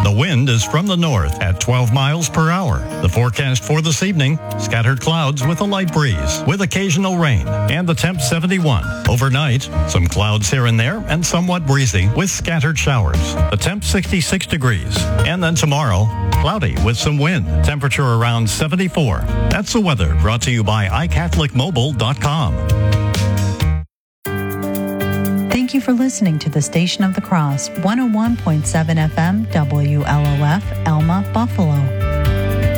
The wind is from the north at 12 miles per hour. The forecast for this evening, scattered clouds with a light breeze, with occasional rain, and the temp 71. Overnight, some clouds here and there, and somewhat breezy, with scattered showers. The temp 66 degrees. And then tomorrow, cloudy with some wind. Temperature around 74. That's the weather, brought to you by iCatholicMobile.com. Thank you for listening to the Station of the Cross, 101.7 FM, WLOF, Elma, Buffalo.